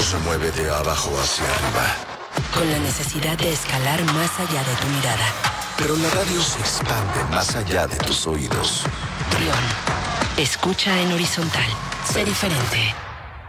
se mueve de abajo hacia arriba. Con la necesidad de escalar más allá de tu mirada. Pero la radio se expande más allá de tus oídos. Trión. Escucha en horizontal. Sé diferente.